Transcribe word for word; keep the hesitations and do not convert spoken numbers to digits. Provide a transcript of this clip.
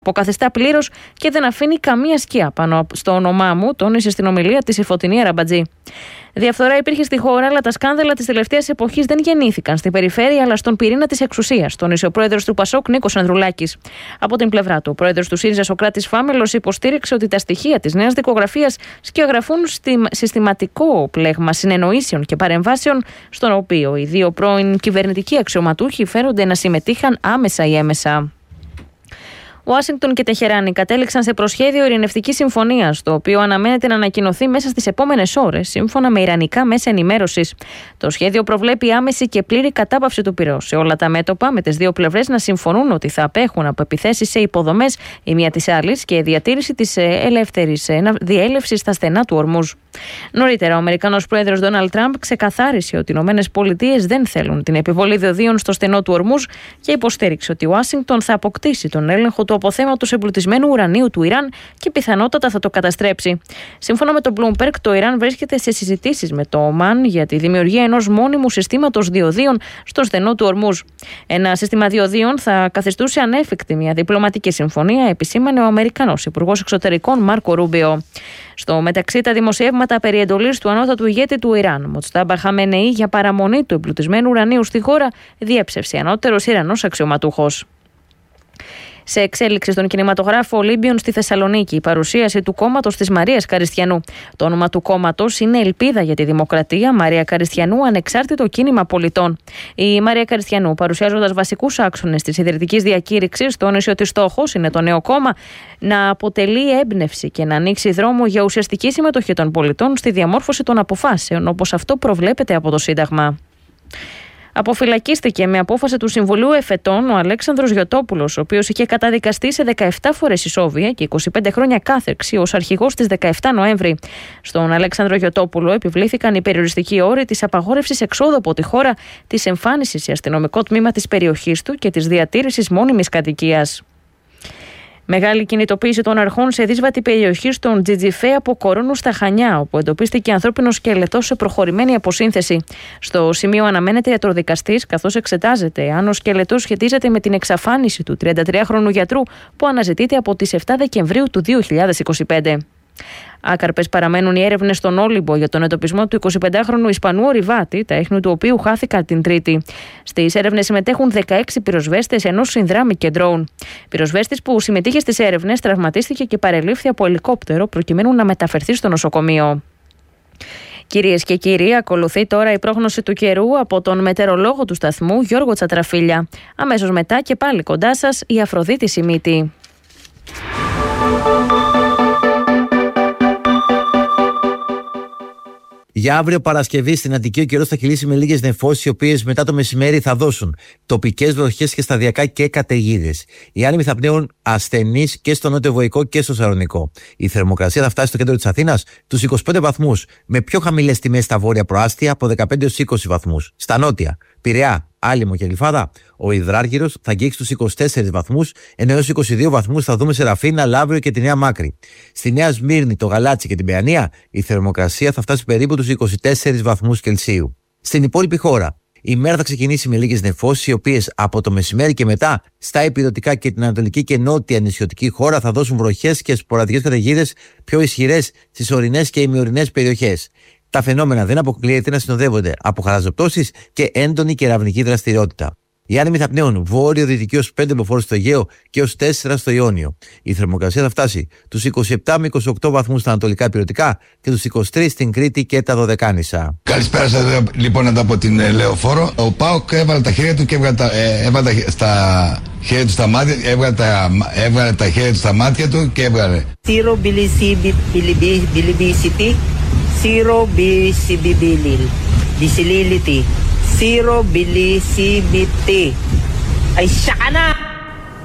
Αποκαθιστά πλήρως και δεν αφήνει καμία σκιά πάνω στο όνομά μου, τόνισε στην ομιλία της η Φωτεινή Αραμπατζή. Διαφθορά υπήρχε στη χώρα, αλλά τα σκάνδαλα της τελευταίας εποχής δεν γεννήθηκαν στην περιφέρεια, αλλά στον πυρήνα της εξουσίας, τόνισε ο πρόεδρος του Πασόκ, Νίκος Ανδρουλάκης. Από την πλευρά του, ο πρόεδρος του ΣΥΡΙΖΑ, Σωκράτης Φάμελος, υποστήριξε ότι τα στοιχεία της νέας δικογραφίας σκιαγραφούν συστηματικό πλέγμα συνεννοήσεων και παρεμβάσεων, στον οποίο οι δύο πρώην κυβερνητικοί αξιωματούχοι φέρονται να συμμετείχαν άμεσα ή έμεσα. Ουάσιγκτον και Τεχεράνη κατέληξαν σε προσχέδιο ειρηνευτικής συμφωνίας, το οποίο αναμένεται να ανακοινωθεί μέσα στις επόμενες ώρες, σύμφωνα με ιρανικά μέσα ενημέρωσης. Το σχέδιο προβλέπει άμεση και πλήρη κατάπαυση του πυρός σε όλα τα μέτωπα, με τις δύο πλευρές να συμφωνούν ότι θα απέχουν από επιθέσεις σε υποδομές η μία της άλλης και διατήρηση της ελεύθερης διέλευσης στα στενά του Ορμούζ. Νωρίτερα, ο Αμερικανός πρόεδρος Ντόναλντ Τραμπ ξεκαθάρισε ότι οι Ηνωμένες Πολιτείες δεν θέλουν την επιβολή διοδίων στο στενό του Ορμούζ και υποστήριξε ότι η Ουάσιγκτον θα αποκτήσει τον έλεγχο του αποθέματος εμπλουτισμένου ουρανίου του Ιράν και πιθανότατα θα το καταστρέψει. Σύμφωνα με τον Bloomberg, το Ιράν βρίσκεται σε συζητήσεις με το Ομάν για τη δημιουργία ενός μόνιμου συστήματος διοδίων στο στενό του Ορμούζ. Ένα σύστημα διοδίων θα καθιστούσε ανέφικτη μια διπλωματική συμφωνία, επισήμανε ο Αμερικανός Υπουργός Εξωτερικών Μάρκο Ρούμπιο. Στο μεταξύ, τα δημοσιεύματα περί εντολής του ανώτατου ηγέτη του Ιράν, Μοτστάμπα Χαμενεή, για παραμονή του εμπλουτισμένου ουρανίου στη χώρα, διέψευσε ανώτερος Ιρανός αξιωματούχος. Σε εξέλιξη στον κινηματογράφο Ολύμπιον στη Θεσσαλονίκη, η παρουσίαση του κόμματος της Μαρίας Καριστιανού. Το όνομα του κόμματος είναι Ελπίδα για τη Δημοκρατία, Μαρία Καριστιανού, Ανεξάρτητο Κίνημα Πολιτών. Η Μαρία Καριστιανού, παρουσιάζοντας βασικούς άξονες της ιδρυτικής διακήρυξης, τόνισε ότι στόχος είναι το νέο κόμμα να αποτελεί έμπνευση και να ανοίξει δρόμο για ουσιαστική συμμετοχή των πολιτών στη διαμόρφωση των αποφάσεων, όπως αυτό προβλέπεται από το Σύνταγμα. Αποφυλακίστηκε με απόφαση του Συμβουλίου Εφετών ο Αλέξανδρος Γιωτόπουλος, ο οποίος είχε καταδικαστεί σε δεκαεπτά φορές ισόβια και είκοσι πέντε χρόνια κάθερξη ως αρχηγός της δεκαεπτά Νοέμβρη. Στον Αλέξανδρο Γιωτόπουλο επιβλήθηκαν οι περιοριστικοί όροι της απαγόρευσης εξόδου από τη χώρα, της εμφάνισης σε αστυνομικό τμήμα της περιοχής του και της διατήρησης μόνιμης κατοικίας. Μεγάλη κινητοποίηση των αρχών σε δύσβατη περιοχή στον Τζιτζιφέ από Κορώνου στα Χανιά, όπου εντοπίστηκε ανθρώπινο σκελετό σε προχωρημένη αποσύνθεση. Στο σημείο αναμένεται ιατροδικαστής, καθώς εξετάζεται αν ο σκελετός σχετίζεται με την εξαφάνιση του τριαντατριάχρονου γιατρού που αναζητείται από τις επτά Δεκεμβρίου του δύο χιλιάδες είκοσι πέντε. Άκαρπες παραμένουν οι έρευνες στον Όλυμπο για τον εντοπισμό του εικοσιπεντάχρονου Ισπανού ορειβάτη, τα ίχνη του οποίου χάθηκαν την Τρίτη. Στις έρευνες συμμετέχουν δεκαέξι πυροσβέστες ενός συνδράμει και ντρόουν. Πυροσβέστης που συμμετείχε στις έρευνες τραυματίστηκε και παρελήφθη από ελικόπτερο προκειμένου να μεταφερθεί στο νοσοκομείο. Κυρίες και κύριοι, ακολουθεί τώρα η πρόγνωση του καιρού από τον μετεωρολόγο του σταθμού Γιώργο Τσατραφίλια. Αμέσως μετά και πάλι κοντά σας η Αφροδίτη Σιμίτη. Για αύριο Παρασκευή στην Αττική ο καιρός θα κυλήσει με λίγες νεφώσεις, οι οποίες μετά το μεσημέρι θα δώσουν τοπικές βροχές και σταδιακά και καταιγίδες. Οι άνεμοι θα πνέουν ασθενείς και στο νότιο-βοϊκό και στο Σαρονικό. Η θερμοκρασία θα φτάσει στο κέντρο της Αθήνας τους είκοσι πέντε βαθμούς, με πιο χαμηλές τιμές στα βόρεια προάστια από δεκαπέντε έως είκοσι βαθμούς. Στα νότια, Πειραιά, Άλυμο και Γλυφάδα, ο υδράργυρος θα αγγίξει τους είκοσι τέσσερις βαθμούς, ενώ έως είκοσι δύο βαθμούς θα δούμε σε Ραφίνα, Λαύριο και τη Νέα Μάκρη. Στη Νέα Σμύρνη, το Γαλάτσι και την Παιανία, η θερμοκρασία θα φτάσει περίπου τους είκοσι τέσσερις βαθμούς Κελσίου. Στην υπόλοιπη χώρα, η μέρα θα ξεκινήσει με λίγες νεφώσεις, οι οποίες από το μεσημέρι και μετά στα ηπειρωτικά και την ανατολική και νότια νησιωτική χώρα θα δώσουν βροχές και σποραδικές καταιγίδες πιο ισχυρές στις ορεινές και ημιορεινές περιοχές. Τα φαινόμενα δεν αποκλείεται να συνοδεύονται από χαλαζοπτώσεις και έντονη κεραυνική δραστηριότητα. Οι άνεμοι θα πνέουν βόρειο-δυτική ως πέντε μποφόρ στο Αιγαίο και ως τέσσερα στο Ιόνιο. Η θερμοκρασία θα φτάσει τους είκοσι επτά με είκοσι οκτώ βαθμούς στα ανατολικά ηπειρωτικά και τους είκοσι τρεις στην Κρήτη και τα Δωδεκάνησα. Καλησπέρα σας λοιπόν από την ε, Λεωφόρο. Ο Πάοκ έβαλε τα χέρια του και έβγαλε τα, ε, έβαλε τα, στα χέρια του στα μάτια, έβγαλε τα, έβγαλε τα χέρια του στα μάτια του και έβγαλε. Zero bilibisity, zero bisilility, zero bilisibity. Ay, siya ka na!